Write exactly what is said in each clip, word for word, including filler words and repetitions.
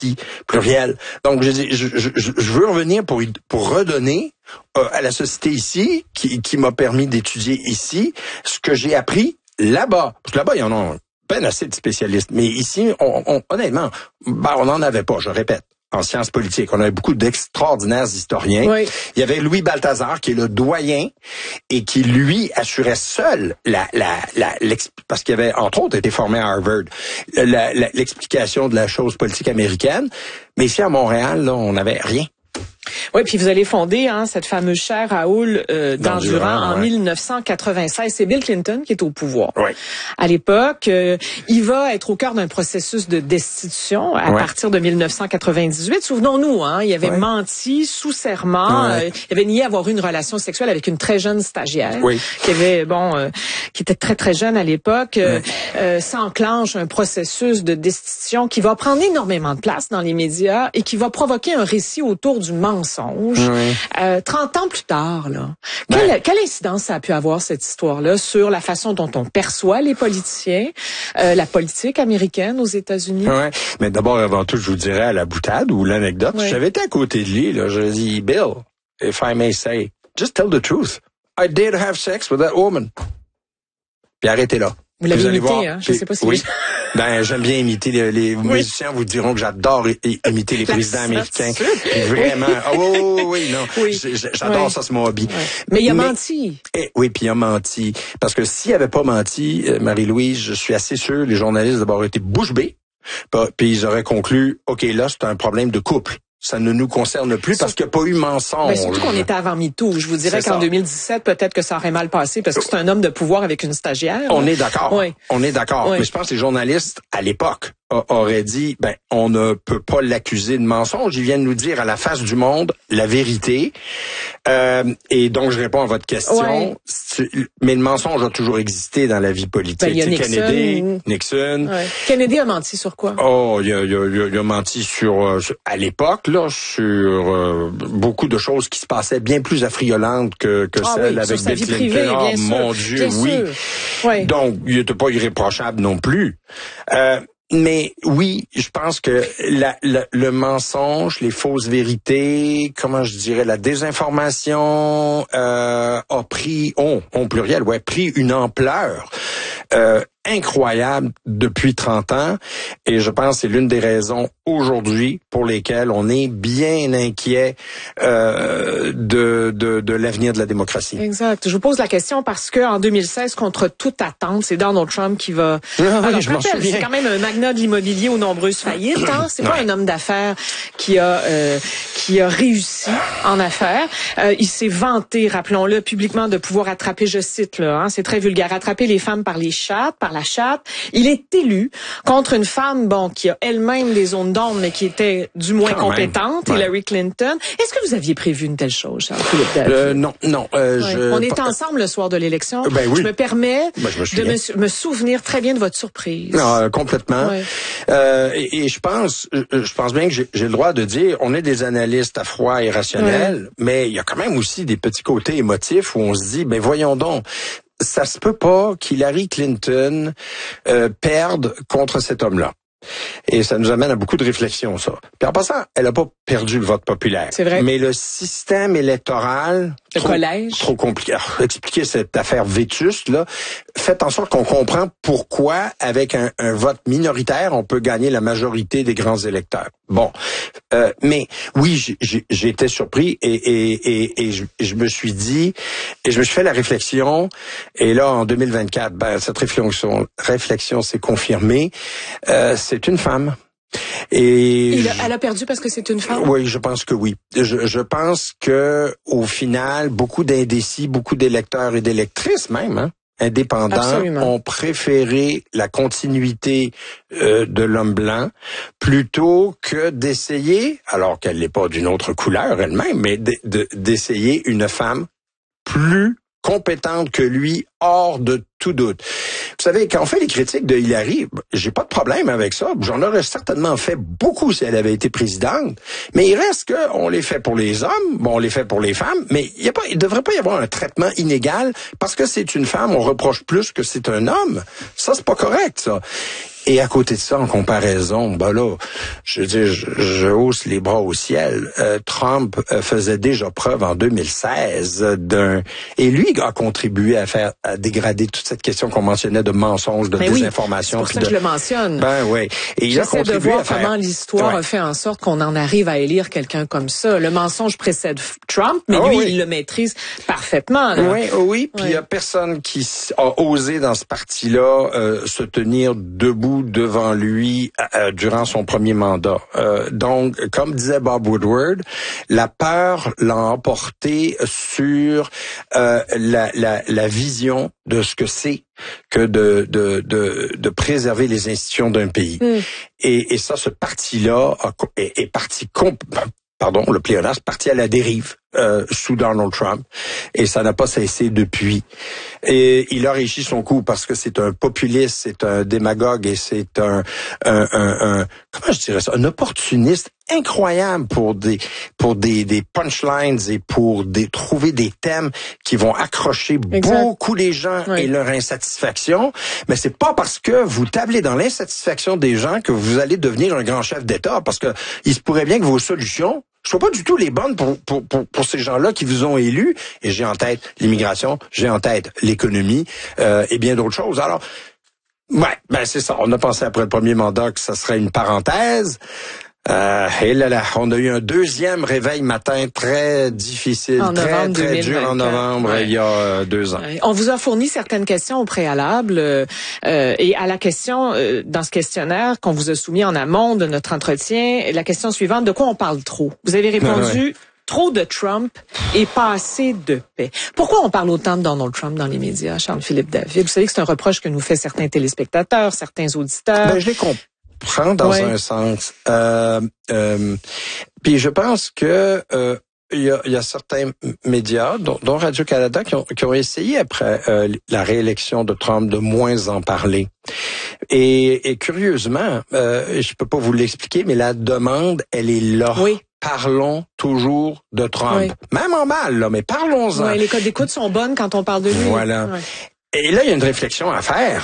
society, pluriel. Donc, je, je, je, je veux revenir pour, pour redonner euh, à la société ici, qui, qui m'a permis d'étudier ici, ce que j'ai appris là-bas. Parce que là-bas, il y en a peine assez de spécialistes. Mais ici, on, on, honnêtement, ben, on n'en avait pas, je répète. En sciences politiques. On avait beaucoup d'extraordinaires historiens. Oui. Il y avait Louis Balthazar, qui est le doyen, et qui, lui, assurait seul la, la, la, parce qu'il avait, entre autres, été formé à Harvard, la, la, l'explication de la chose politique américaine. Mais ici, à Montréal, là, on n'avait rien. Oui, puis vous allez fonder hein, cette fameuse chaire à Hall euh, d'Endurant en ouais. mille neuf cent quatre-vingt-seize. C'est Bill Clinton qui est au pouvoir. Oui. À l'époque, euh, il va être au cœur d'un processus de destitution à ouais. partir de mille neuf cent quatre-vingt-dix-huit. Souvenons-nous, hein, il avait ouais. menti sous serment. Ouais. Euh, il avait nié avoir eu une relation sexuelle avec une très jeune stagiaire oui. qui avait bon, euh, qui était très très jeune à l'époque. Euh, ouais. euh, s'enclenche un processus de destitution qui va prendre énormément de place dans les médias et qui va provoquer un récit autour du mensonge. Oui. Euh, trente ans plus tard, là, ben. quelle, quelle incidence ça a pu avoir, cette histoire-là, sur la façon dont on perçoit les politiciens, euh, la politique américaine aux États-Unis? Oui, mais d'abord, avant tout, je vous dirais à la boutade ou l'anecdote, oui. j'avais été à côté de lui, là, je dis, Bill, if I may say, just tell the truth. I did have sex with that woman. Puis arrêtez là. Vous l'avez imité, voir, hein? Je sais pas si... Oui. Ben, j'aime bien imiter les, les oui. musiciens vous diront que j'adore imiter les présidents américains. Vraiment. Oh, oui, oui, oui, non. Oui. J'adore oui. ça, c'est mon hobby. Ouais. Mais il a Mais, menti. Eh, oui, puis il a menti. Parce que s'il avait pas menti, Marie-Louise, je suis assez sûr, les journalistes d'avoir été bouche bée, puis ils auraient conclu, OK, là, c'est un problème de couple. Ça ne nous concerne plus parce qu'il n'y a pas eu mensonge. Ben surtout qu'on était avant MeToo. Je vous dirais c'est qu'en ça. deux mille dix-sept, peut-être que ça aurait mal passé parce que c'est un homme de pouvoir avec une stagiaire. On est d'accord. Oui. On est d'accord. Oui. Mais je pense que les journalistes, à l'époque, aurait dit, ben, on ne peut pas l'accuser de mensonge. Il vient de nous dire à la face du monde la vérité. Euh, et donc, je réponds à votre question. Ouais. Mais le mensonge a toujours existé dans la vie politique. Ben, il y a Nixon. Kennedy, Nixon. Ouais. Kennedy a menti sur quoi? Oh, il a, il a, il a menti sur, sur, à l'époque, là, sur euh, beaucoup de choses qui se passaient bien plus affriolantes que, que ah, celles oui, avec Bill Clinton. Privée, oh, bien mon sûr, Dieu, bien oui. Ouais. Donc, il n'était pas irréprochable non plus. Euh, Mais oui, je pense que la, la, le mensonge, les fausses vérités, comment je dirais, la désinformation euh, a pris, ont, ont pluriel, ouais, pris une ampleur euh, incroyable depuis trente ans. Et je pense que c'est l'une des raisons aujourd'hui pour lesquelles on est bien inquiet euh, de, de, de l'avenir de la démocratie. Exact. Je vous pose la question parce que en deux mille seize, contre toute attente, c'est Donald Trump qui va... Ah, oui, Alors, je je rappelle, c'est quand même un magnat de l'immobilier aux nombreuses faillites. Hein? C'est pas ouais. un homme d'affaires qui a euh, qui a réussi en affaires. Euh, il s'est vanté, rappelons-le, publiquement de pouvoir attraper, je cite là, hein, c'est très vulgaire, attraper les femmes par les chattes, par la chatte. Il est élu contre une femme, bon, qui a elle-même des zones d'ombre, mais qui était du moins Quand compétente, ouais. Hillary Clinton. Est-ce que vous aviez prévu une telle chose, Charles-Philippe David? Euh, non, non. Euh, ouais. je... On était ensemble le soir de l'élection. Ben oui. Je me permets ben, je me de me, me souvenir très bien de votre surprise. Non, euh, complètement. Ouais. Euh, et, et je pense, je pense bien que j'ai, j'ai le droit de dire, on est des analystes à froid et rationnels, ouais. mais il y a quand même aussi des petits côtés émotifs où on se dit, ben voyons donc. Ça se peut pas qu'Hillary Clinton euh, perde contre cet homme-là. Et ça nous amène à beaucoup de réflexions, ça. Puis en passant, elle a pas perdu le vote populaire. C'est vrai. Mais le système électoral... Le trop, collège. Trop compliqué. Alors, expliquer cette affaire vétuste, là. Faites en sorte qu'on comprend pourquoi, avec un, un vote minoritaire, on peut gagner la majorité des grands électeurs. Bon. Euh, mais oui, j'ai, j'ai, j'ai été surpris et, et, et, et je, je me suis dit, et je me suis fait la réflexion, et là, en deux mille vingt-quatre, ben, cette réflexion, réflexion s'est confirmée. Euh, c'est une femme. Et Il a, elle a perdu parce que c'est une femme? Oui, je pense que oui. Je, je pense que au final, beaucoup d'indécis, beaucoup d'électeurs et d'électrices même, hein, indépendants, Absolument. ont préféré la continuité euh, de l'homme blanc plutôt que d'essayer, alors qu'elle n'est pas d'une autre couleur elle-même, mais de, de, d'essayer une femme plus compétente que lui, hors de tout doute. Vous savez, quand on fait les critiques de Hillary, j'ai pas de problème avec ça. J'en aurais certainement fait beaucoup si elle avait été présidente. Mais il reste que on les fait pour les hommes, bon, on les fait pour les femmes, mais il y a pas, il devrait pas y avoir un traitement inégal parce que c'est une femme, on reproche plus que c'est un homme. Ça, c'est pas correct, ça. Et à côté de ça, en comparaison, ben là, je veux dire, je, je hausse les bras au ciel. Euh, Trump euh, faisait déjà preuve en deux mille seize d'un... Et lui a contribué à faire, à dégrader toute cette question qu'on mentionnait de mensonges, de Mais désinformation. Oui, c'est pour ça de... que je le mentionne. Ben oui. Et il a contribué de voir à faire... comment l'histoire ouais. a fait en sorte qu'on en arrive à élire quelqu'un comme ça. Le mensonge précède Trump, mais ah, lui, oui. il le maîtrise parfaitement. Là. Oui, oui. Puis il oui. y a personne qui a osé dans ce parti-là euh, se tenir debout devant lui euh, durant son premier mandat. Euh, donc, comme disait Bob Woodward, la peur l'a emporté sur euh, la, la, la vision de ce que c'est que de, de, de, de préserver les institutions d'un pays. Mm. Et, et ça, ce parti-là a, est, est parti comp- pardon, le pléonasme, parti à la dérive euh, sous Donald Trump, et ça n'a pas cessé depuis. Et il a réussi son coup parce que c'est un populiste, c'est un démagogue et c'est un, un, un, un comment je dirais ça, un opportuniste incroyable pour des pour des, des punchlines et pour des trouver des thèmes qui vont accrocher exact. Beaucoup les gens oui. et leur insatisfaction. Mais c'est pas parce que vous tablez dans l'insatisfaction des gens que vous allez devenir un grand chef d'État, parce que il se pourrait bien que vos solutions soient pas du tout les bonnes pour pour pour, pour ces gens-là qui vous ont élus. Et j'ai en tête l'immigration, j'ai en tête l'économie euh, et bien d'autres choses. Alors, ouais, ben c'est ça. On a pensé après le premier mandat que ça serait une parenthèse. Euh, et là là, on a eu un deuxième réveil matin très difficile, en très novembre très deux mille vingt-quatre. dur en novembre ouais. il y a euh, deux ans. Ouais. On vous a fourni certaines questions au préalable euh, et à la question euh, dans ce questionnaire qu'on vous a soumis en amont de notre entretien, la question suivante: de quoi on parle trop? Vous avez répondu ouais. trop de Trump et pas assez de paix. Pourquoi on parle autant de Donald Trump dans les médias, Charles-Philippe David? Vous savez que c'est un reproche que nous fait certains téléspectateurs, certains auditeurs. Ben, je l'ai compris. Prend dans ouais. un sens. Euh, euh, puis je pense que euh, il y a, il y a certains médias, dont, dont Radio-Canada, qui ont, qui ont essayé après euh, la réélection de Trump de moins en parler. Et, et curieusement, euh, je peux pas vous l'expliquer, mais la demande, elle est là. Oui. Parlons toujours de Trump. Oui. Même en mal, là, mais parlons-en. Oui, les codes d'écoute sont bonnes quand on parle de lui. Voilà. Ouais. Et là, il y a une réflexion à faire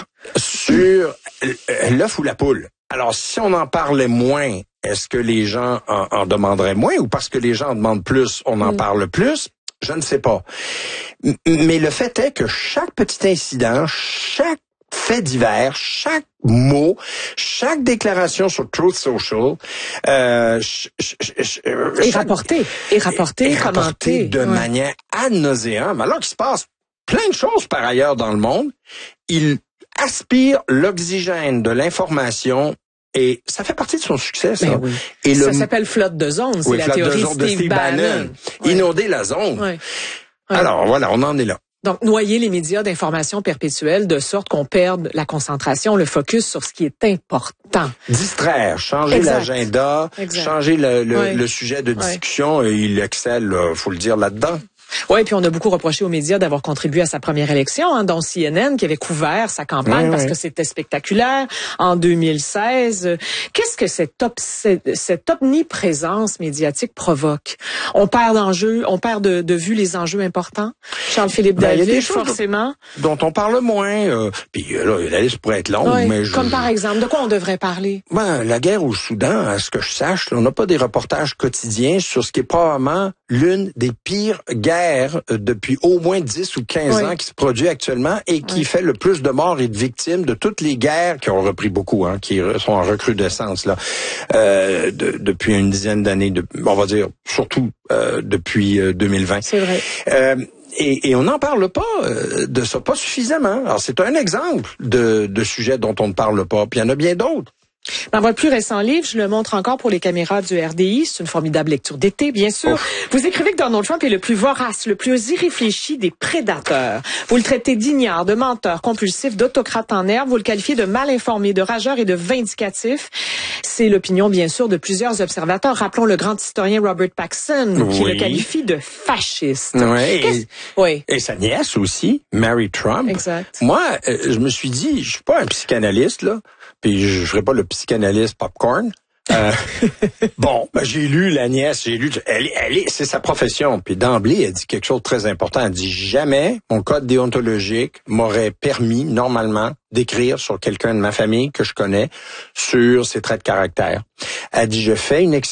sur l'œuf ou la poule. Alors, si on en parlait moins, est-ce que les gens en, en demanderaient moins, ou parce que les gens en demandent plus, on en mm. parle plus? Je ne sais pas. Mais le fait est que chaque petit incident, chaque fait divers, chaque mot, chaque déclaration sur Truth Social, euh, ch- ch- ch- est rapporté, est rapporté, est commenté de ouais. manière ad nauseam, alors qu'il se passe plein de choses par ailleurs dans le monde. Il aspire l'oxygène de l'information et ça fait partie de son succès, ça. Ben oui. Et ça le... s'appelle flotte de zone, c'est oui, la théorie de Steve, de Steve Bannon. Bannon. Ouais. Inonder la zone. Ouais. Ouais. Alors voilà, on en est là. Donc, noyer les médias d'information perpétuelle de sorte qu'on perde la concentration, le focus sur ce qui est important. Distraire, changer exact. l'agenda, exact. changer le, le, ouais. le sujet de discussion, ouais. et il excelle, faut le dire, là-dedans. Oui, puis on a beaucoup reproché aux médias d'avoir contribué à sa première élection, hein, dont C N N qui avait couvert sa campagne oui, parce oui. que c'était spectaculaire en deux mille seize. Qu'est-ce que cette, op- cette omniprésence médiatique provoque? On perd d'enjeux, on perd de, de vue les enjeux importants. Charles-Philippe ben, David, il y a des forcément. Dont on parle moins. Euh, puis là, la liste pourrait être longue, oui, mais je, comme par exemple, de quoi on devrait parler? Ben, la guerre au Soudan, à ce que je sache, là, on n'a pas des reportages quotidiens sur ce qui est probablement l'une des pires guerres depuis au moins dix ou quinze oui. ans qui se produit actuellement et qui oui. fait le plus de morts et de victimes de toutes les guerres qui ont repris beaucoup, hein, qui sont en recrudescence là euh, de, depuis une dizaine d'années, de, on va dire surtout euh, depuis euh, deux mille vingt. C'est vrai. Euh, Et, et on n'en parle pas euh, de ça, pas suffisamment. Alors c'est un exemple de, de sujet dont on ne parle pas, puis il y en a bien d'autres. Dans votre plus récent livre, je le montre encore pour les caméras du R D I, c'est une formidable lecture d'été, bien sûr. Ouf. Vous écrivez que Donald Trump est le plus vorace, le plus irréfléchi des prédateurs. Vous le traitez d'ignare, de menteur, compulsif, d'autocrate en herbe. Vous le qualifiez de mal informé, de rageur et de vindicatif. C'est l'opinion, bien sûr, de plusieurs observateurs. Rappelons le grand historien Robert Paxson, oui. qui le qualifie de fasciste. Oui. Et, oui. Et sa nièce aussi, Mary Trump. Exact. Moi, euh, je me suis dit, je suis pas un psychanalyste, là. Puis je ferai pas le psychanalyste popcorn. Euh, bon, Ben, j'ai lu la nièce, j'ai lu, elle, elle est, c'est sa profession. Puis d'emblée, elle dit quelque chose de très important. Elle dit jamais mon code déontologique m'aurait permis normalement d'écrire sur quelqu'un de ma famille que je connais sur ses traits de caractère. Elle dit je fais une